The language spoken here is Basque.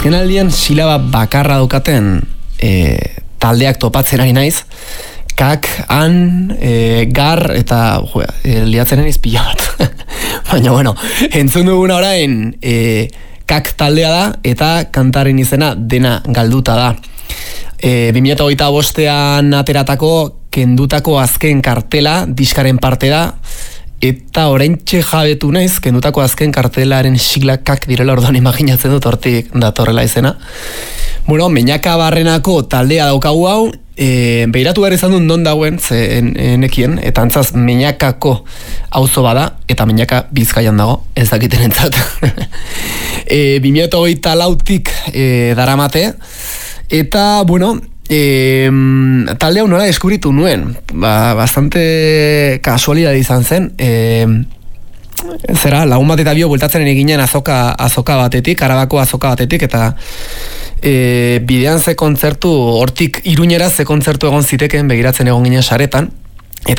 azkenaldian silaba bakarra daukaten taldeak topatzen ari naiz, kak, an, gar, eta liatzen naiz pila bat. Baina, bueno, entzun duguna orain, kak taldea da, eta kantaren izena dena galduta da. 2025an ateratako kendutako azken kartela, diskaren parte da, eta oraintxe jabetu naiz, kendutako azken kartelaren siglakak direla, orduan imaginatzen dut hortik datorrela izena. Bueno, Meñaka Barrenako taldea daukagu hau, behiratu behar izan dut non dauen, enekien, eta antzaz Meñakako auzo bada, eta Meñaka Bizkaian dago, ez dakiten entzat. 2024tik daramate, eta, bueno, talde hau nola deskubritu nuen, bastante kasualidad izan zen, zera, lagun bat eta bio bueltatzen eginen azoka batetik, Arabako azoka batetik, eta bidean ze kontzertu, hortik Iruñera ze kontzertu egon ziteken begiratzen egon ginen saretan,